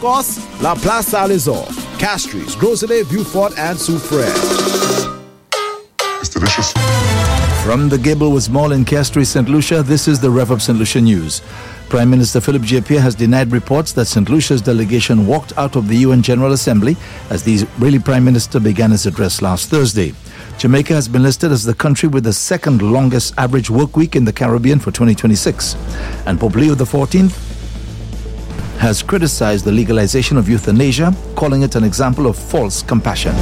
Course, La Place Salazar, Castries, Groselet, Beaufort, and Soufrière. It's delicious. From the Gablewoods Mall in Castries, St. Lucia, this is the Rev Up St. Lucia News. Prime Minister Philip J. has denied reports that St. Lucia's delegation walked out of the UN General Assembly as the Israeli Prime Minister began his address last Thursday. Jamaica has been listed as the country with the second longest average work week in the Caribbean for 2026. And Pope Leo XIV has criticized the legalization of euthanasia, calling it an example of false compassion.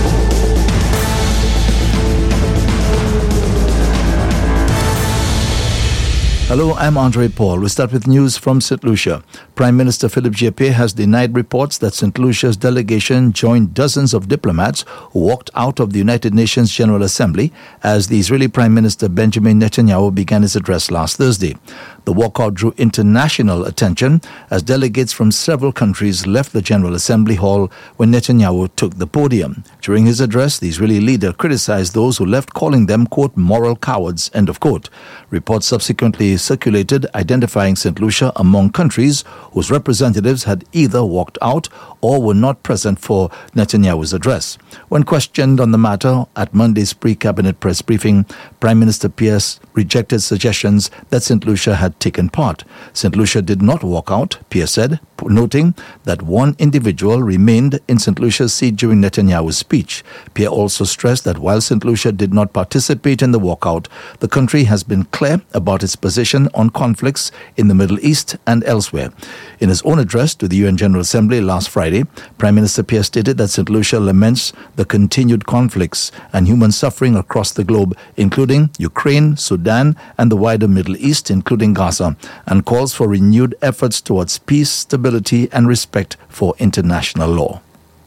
Hello, I'm Andre Paul. We start with news from St. Lucia. Prime Minister Philip J. has denied reports that St. Lucia's delegation joined dozens of diplomats who walked out of the United Nations General Assembly as the Israeli Prime Minister Benjamin Netanyahu began his address last Thursday. The walkout drew international attention as delegates from several countries left the General Assembly Hall when Netanyahu took the podium. During his address, the Israeli leader criticized those who left, calling them, quote, moral cowards, end of quote. Reports subsequently circulated identifying St. Lucia among countries whose representatives had either walked out or were not present for Netanyahu's address. When questioned on the matter at Monday's pre-cabinet press briefing, Prime Minister Pierce rejected suggestions that St. Lucia had taken part. St. Lucia did not walk out, Pierce said, noting that one individual remained in St. Lucia's seat during Netanyahu's speech. Pierre also stressed that while St. Lucia did not participate in the walkout, the country has been clear about its position on conflicts in the Middle East and elsewhere. In his own address to the UN General Assembly last Friday, Prime Minister Pierre stated that St. Lucia laments the continued conflicts and human suffering across the globe, including Ukraine, Sudan, and the wider Middle East, including Gaza, and calls for renewed efforts towards peace, stability, and respect for international law.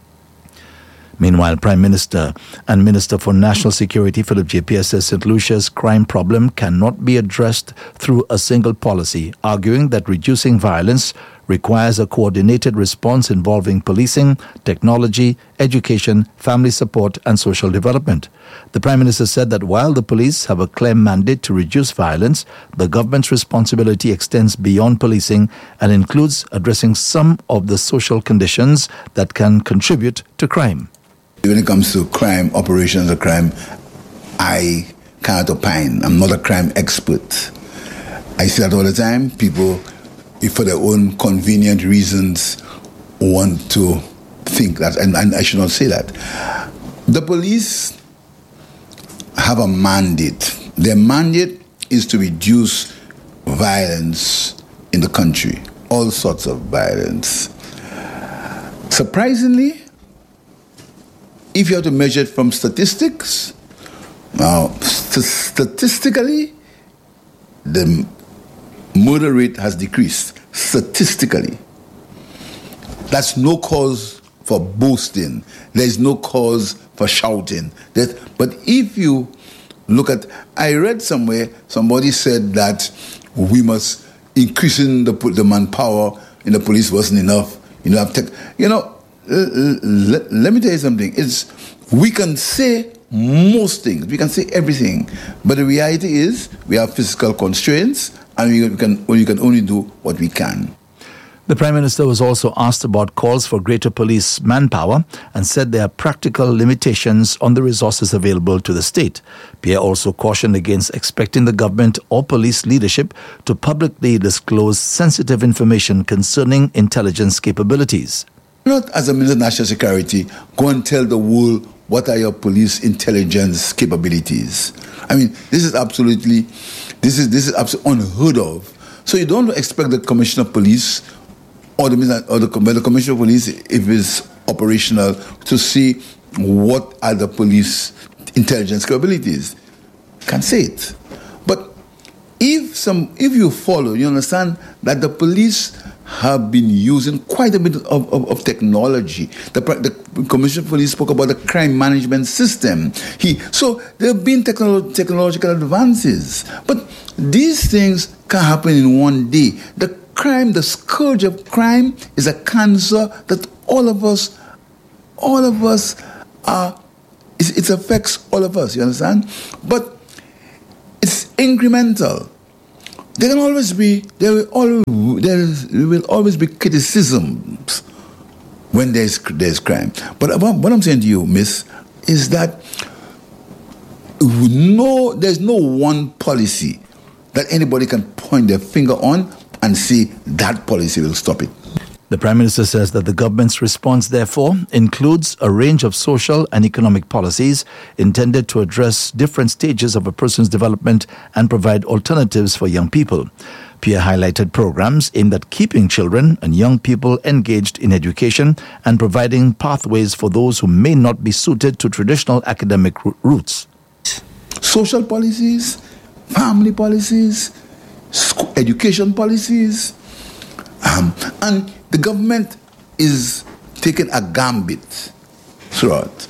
Meanwhile, Prime Minister and Minister for National Security Philip J. says St. Lucia's crime problem cannot be addressed through a single policy, arguing that reducing violence requires a coordinated response involving policing, technology, education, family support, and social development. The Prime Minister said that while the police have a clear mandate to reduce violence, the government's responsibility extends beyond policing and includes addressing some of the social conditions that can contribute to crime. When it comes to crime, operations of crime, I can't opine. I'm not a crime expert. I see that all the time. People, if for their own convenient reasons, want to think that, and I should not say that. The police have a mandate. Their mandate is to reduce violence in the country, all sorts of violence. Surprisingly, if you have to measure it from statistics, now statistically, the murder rate has decreased. Statistically. That's no cause for boasting. There's no cause for shouting. But if you look at, I read somewhere, somebody said that we must increasing the manpower in the police wasn't enough. Let me tell you something. We can say most things. We can say everything. But the reality is we have physical constraints and we can only do what we can. The Prime Minister was also asked about calls for greater police manpower and said there are practical limitations on the resources available to the state. Pierre also cautioned against expecting the government or police leadership to publicly disclose sensitive information concerning intelligence capabilities. Not as a Minister of National Security, go and tell the world what are your police intelligence capabilities. I mean, this is absolutely unheard of. So you don't expect the Commissioner of Police or the Commissioner of Police, if it's operational, to see what are the police intelligence capabilities. Can't say it. But if you follow, you understand that the police have been using quite a bit of technology. The Commissioner of Police spoke about the crime management system. So there have been technological advances. But these things can happen in one day. The scourge of crime is a cancer that all of us are, it affects all of us, you understand? But it's incremental. There will always be criticisms when there's crime. But what I'm saying to you, miss, is that there's no one policy that anybody can point their finger on and say that policy will stop it. The Prime Minister says that the government's response, therefore, includes a range of social and economic policies intended to address different stages of a person's development and provide alternatives for young people. Pierre highlighted programs aimed at keeping children and young people engaged in education and providing pathways for those who may not be suited to traditional academic routes. Social policies, family policies, education policies, and the government is taking a gambit throughout.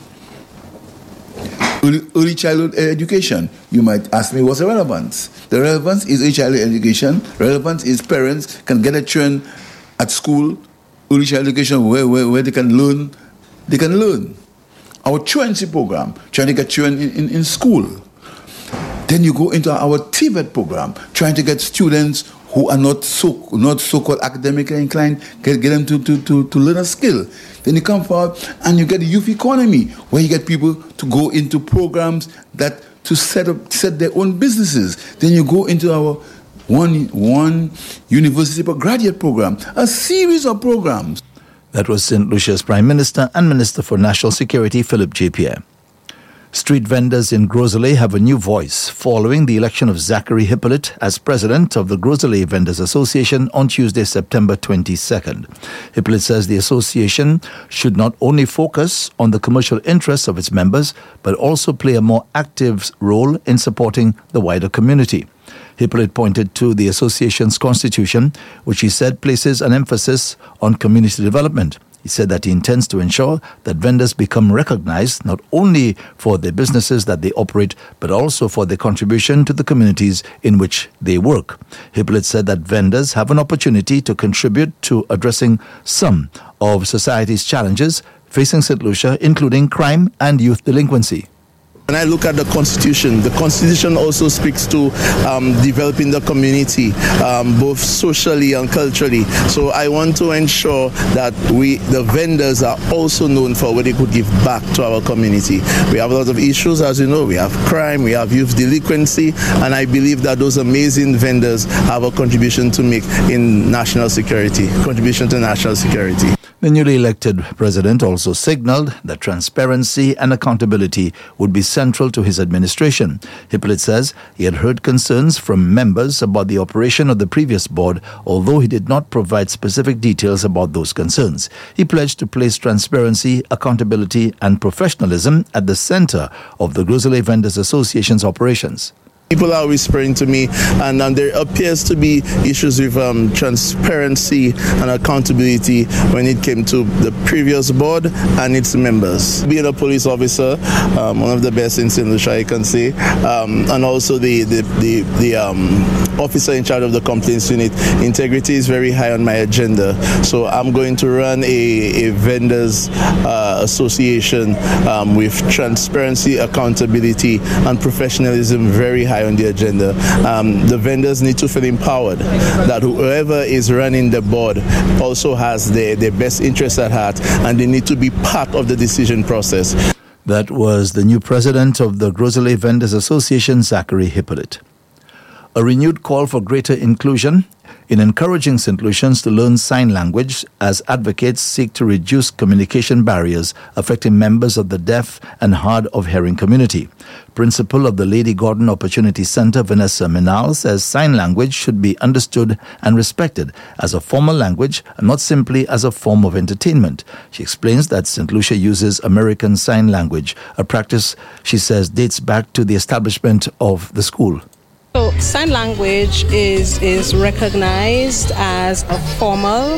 Early childhood education, you might ask me, what's the relevance? The relevance is early childhood education. Relevance is parents can get a children at school, early childhood education, where they can learn. They can learn. Our truancy program, trying to get children in school. Then you go into our TVET program, trying to get students who are not so-called academically inclined, get them to learn a skill. Then you come forward and you get the youth economy, where you get people to go into programs that to set their own businesses. Then you go into our one university graduate program, a series of programs. That was St. Lucia's Prime Minister and Minister for National Security, Philip J. Pierre. Street vendors in Gros Islet have a new voice following the election of Zachary Hippolyte as president of the Gros Islet Vendors Association on Tuesday, September 22nd. Hippolyte says the association should not only focus on the commercial interests of its members, but also play a more active role in supporting the wider community. Hippolyte pointed to the association's constitution, which he said places an emphasis on community development. He said that he intends to ensure that vendors become recognized not only for the businesses that they operate, but also for their contribution to the communities in which they work. Hippolyte said that vendors have an opportunity to contribute to addressing some of society's challenges facing St. Lucia, including crime and youth delinquency. When I look at the Constitution also speaks to developing the community, both socially and culturally. So I want to ensure that the vendors are also known for what they could give back to our community. We have a lot of issues, as you know. We have crime, we have youth delinquency, and I believe that those amazing vendors have a contribution to make in national security, contribution to national security. The newly elected president also signaled that transparency and accountability would be central to his administration. Hippolyte says he had heard concerns from members about the operation of the previous board, although he did not provide specific details about those concerns. He pledged to place transparency, accountability, and professionalism at the center of the Gros Islet Vendors Association's operations. People are whispering to me, and there appears to be issues with transparency and accountability when it came to the previous board and its members. Being a police officer, one of the best in St. Lucia, I can say, and also the officer in charge of the complaints unit, integrity is very high on my agenda. So I'm going to run a vendors association with transparency, accountability, and professionalism very high on the agenda. The vendors need to feel empowered that whoever is running the board also has their best interests at heart, and they need to be part of the decision process. That was the new president of the Gros Islet Vendors Association, Zachary Hippolyte. A renewed call for greater inclusion in encouraging St. Lucians to learn sign language as advocates seek to reduce communication barriers affecting members of the deaf and hard of hearing community. Principal of the Lady Gordon Opportunity Center, Vanessa Minal, says sign language should be understood and respected as a formal language and not simply as a form of entertainment. She explains that St. Lucia uses American Sign Language, a practice she says dates back to the establishment of the school. So sign language is recognized as a formal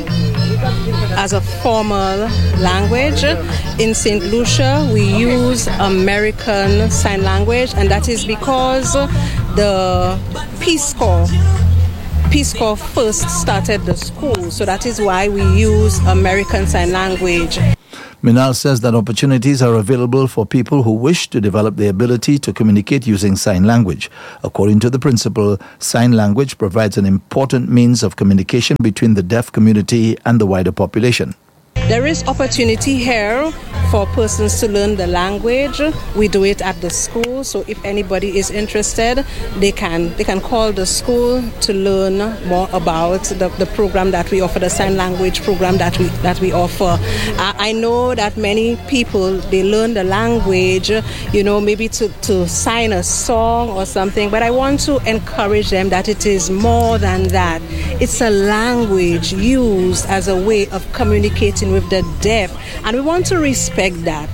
language. In St. Lucia, we use American Sign Language, and that is because the Peace Corps first started the school. So that is why we use American Sign Language. Minal says that opportunities are available for people who wish to develop their ability to communicate using sign language. According to the principal, sign language provides an important means of communication between the deaf community and the wider population. There is opportunity here for persons to learn the language. We do it at the school, so if anybody is interested, they can call the school to learn more about the program that we offer, the sign language program that we offer. I know that many people, they learn the language, maybe to sign a song or something, but I want to encourage them that it is more than that. It's a language used as a way of communicating with the deaf, and we want to respect that.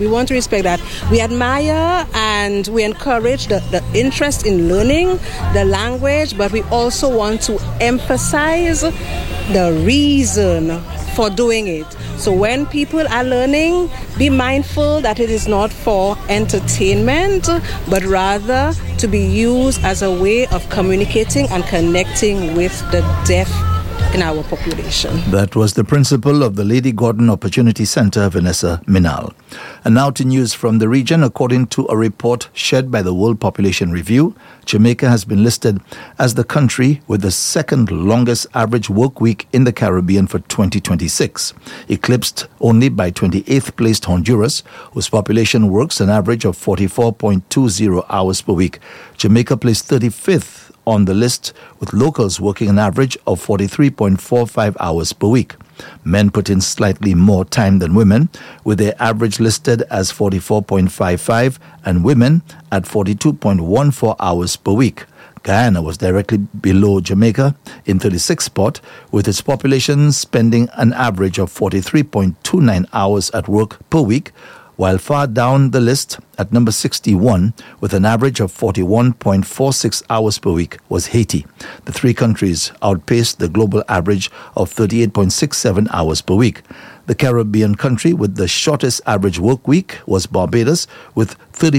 We admire and we encourage the interest in learning the language, but we also want to emphasize the reason for doing it. So when people are learning, be mindful that it is not for entertainment, but rather to be used as a way of communicating and connecting with the deaf in our population. That was the principal of the Lady Gordon Opportunity Center, Vanessa Minal. And now to news from the region. According to a report shared by the World Population Review, Jamaica has been listed as the country with the second longest average work week in the Caribbean for 2026, eclipsed only by 28th placed Honduras, whose population works an average of 44.20 hours per week. Jamaica placed 35th on the list, with locals working an average of 43.45 hours per week. Men put in slightly more time than women, with their average listed as 44.55 and women at 42.14 hours per week. Guyana was directly below Jamaica in 36th spot, with its population spending an average of 43.29 hours at work per week, while far down the list at number 61, with an average of 41.46 hours per week, was Haiti. The three countries outpaced the global average of 38.67 hours per week. The Caribbean country with the shortest average work week was Barbados, with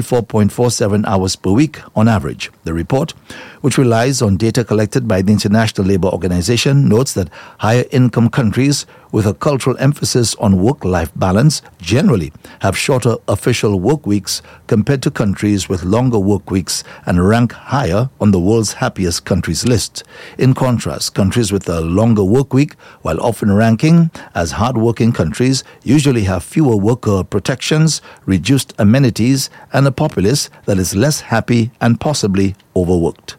34.47 hours per week on average. The report, which relies on data collected by the International Labour Organization, notes that higher income countries with a cultural emphasis on work-life balance generally have shorter official work weeks compared to countries with longer work weeks and rank higher on the world's happiest countries list. In contrast, countries with a longer work week, while often ranking as hard-working countries, usually have fewer worker protections, reduced amenities, and a populace that is less happy and possibly overworked.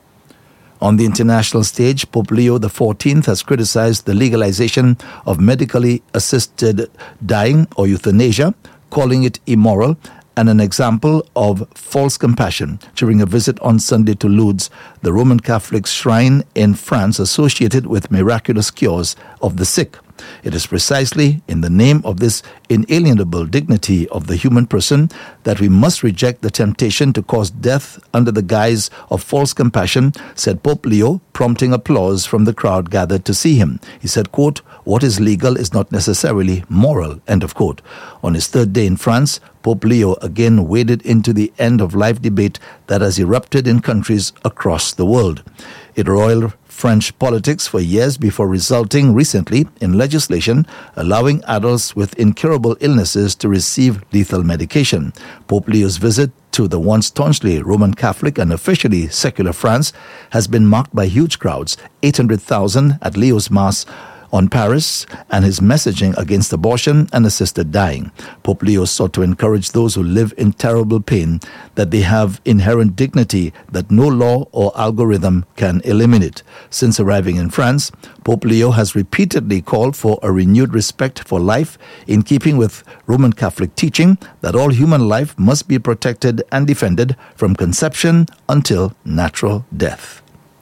On the international stage, Pope Leo XIV has criticized the legalization of medically assisted dying or euthanasia, calling it immoral and an example of false compassion during a visit on Sunday to Lourdes, the Roman Catholic shrine in France associated with miraculous cures of the sick. It is precisely in the name of this inalienable dignity of the human person that we must reject the temptation to cause death under the guise of false compassion, said Pope Leo, prompting applause from the crowd gathered to see him. He said, quote, "What is legal is not necessarily moral," end of quote. On his third day in France, Pope Leo again waded into the end-of-life debate that has erupted in countries across the world. It roiled French politics for years before resulting recently in legislation allowing adults with incurable illnesses to receive lethal medication. Pope Leo's visit to the once staunchly Roman Catholic and officially secular France has been marked by huge crowds, 800,000 at Leo's Mass on Paris, and his messaging against abortion and assisted dying. Pope Leo sought to encourage those who live in terrible pain that they have inherent dignity that no law or algorithm can eliminate. Since arriving in France, Pope Leo has repeatedly called for a renewed respect for life, in keeping with Roman Catholic teaching that all human life must be protected and defended from conception until natural death.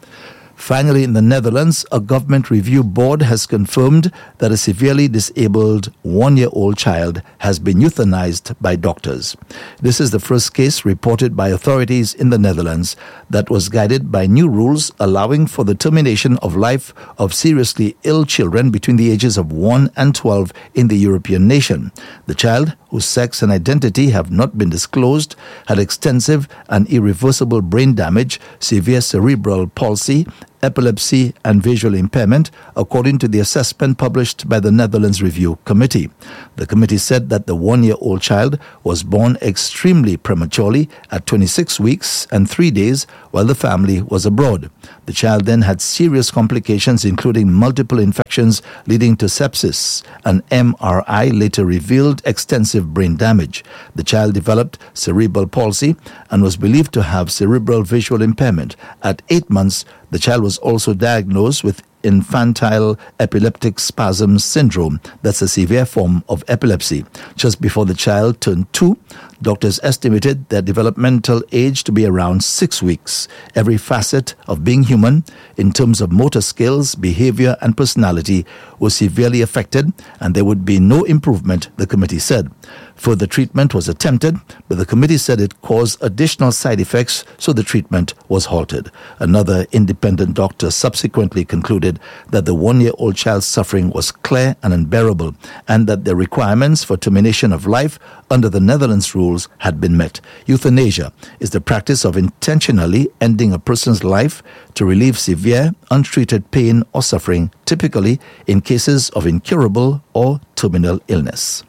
Finally, in the Netherlands, a government review board has confirmed that a severely disabled one-year-old child has been euthanized by doctors. This is the first case reported by authorities in the Netherlands that was guided by new rules allowing for the termination of life of seriously ill children between the ages of 1 and 12 in the European nation. The child, whose sex and identity have not been disclosed, had extensive and irreversible brain damage, severe cerebral palsy, epilepsy and visual impairment, according to the assessment published by the Netherlands Review Committee. The committee said that the 1-year-old child was born extremely prematurely at 26 weeks and 3 days while the family was abroad. The child then had serious complications, including multiple infections leading to sepsis. An MRI later revealed extensive brain damage. The child developed cerebral palsy and was believed to have cerebral visual impairment. At 8 months, the child was also diagnosed with infantile epileptic spasm syndrome. That's a severe form of epilepsy. Just before the child turned 2, doctors estimated their developmental age to be around 6 weeks. Every facet of being human, in terms of motor skills, behavior, and personality, was severely affected, and there would be no improvement, the committee said. Further treatment was attempted, but the committee said it caused additional side effects, so the treatment was halted. Another independent doctor subsequently concluded that the 1-year-old child's suffering was clear and unbearable, and that the requirements for termination of life under the Netherlands rules had been met. Euthanasia is the practice of intentionally ending a person's life to relieve severe, untreated pain or suffering, typically in cases of incurable or terminal illness.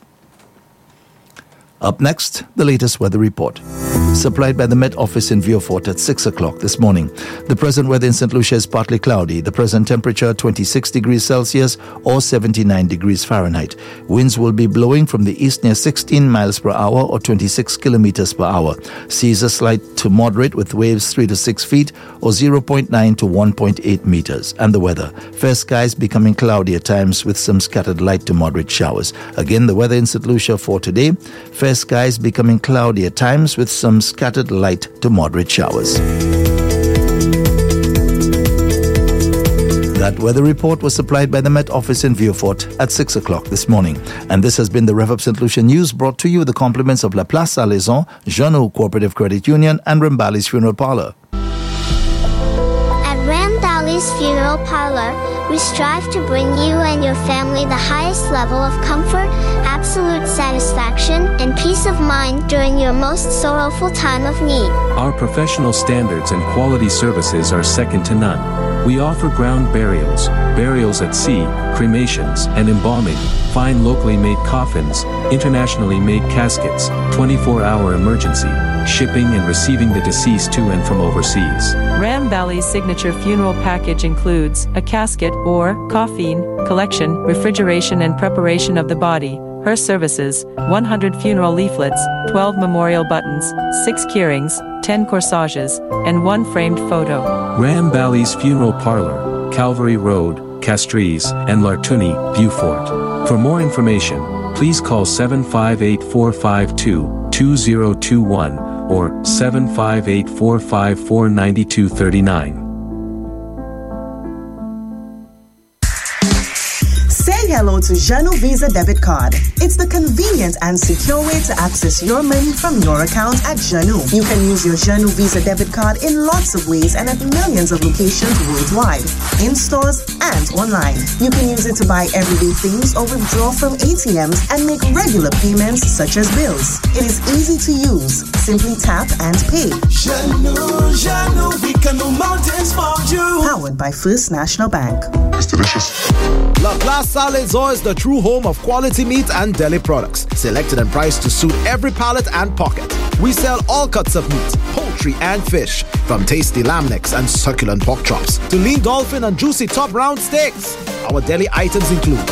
Up next, the latest weather report. Supplied by the Met Office in Vieux-Fort at 6 o'clock this morning. The present weather in St. Lucia is partly cloudy. The present temperature 26 degrees Celsius or 79 degrees Fahrenheit. Winds will be blowing from the east near 16 miles per hour or 26 kilometers per hour. Seas are slight to moderate with waves 3 to 6 feet or 0.9 to 1.8 meters. And the weather. Fair skies becoming cloudy at times with some scattered light to moderate showers. Again, the weather in St. Lucia for today. Fair skies becoming cloudy at times with some scattered light to moderate showers. That weather report was supplied by the Met Office in Vieux-Fort at 6 o'clock this morning. And this has been the Rev Up St. Lucia News, brought to you with the compliments of La Place Salaison, Jeannot Cooperative Credit Union and Rambali's Funeral Parlor. At Rambali's Funeral Parlor, we strive to bring you and your family the highest level of comfort, absolute satisfaction, and peace of mind during your most sorrowful time of need. Our professional standards and quality services are second to none. We offer ground burials, burials at sea, cremations and embalming, fine locally made coffins, internationally made caskets, 24-hour emergency, shipping and receiving the deceased to and from overseas. Rambali's signature funeral package includes a casket or coffin collection, refrigeration and preparation of the body, her services, 100 funeral leaflets, 12 memorial buttons, 6 keyrings, 10 corsages, and 1 framed photo. Rambali's Funeral Parlor, Calvary Road, Castries, and Lartuni, Vieux-Fort. For more information, please call 758-452-2021 or 758-454-9239. Say hello to Jeannot Visa Debit Card. It's the convenient and secure way to access your money from your account at Jeannot. You can use your Jeannot Visa Debit Card in lots of ways and at millions of locations worldwide, in stores and online. You can use it to buy everyday things or withdraw from ATMs and make regular payments such as bills. It is easy to use. Simply tap and pay. Jeannot, we can move mountains for you. Powered by First National Bank. It's delicious. La Place Salaison is the true home of quality meat and deli products, selected and priced to suit every palate and pocket. We sell all cuts of meat, poultry and fish, from tasty lamb necks and succulent pork chops to lean dolphin and juicy top round steaks. Our deli items include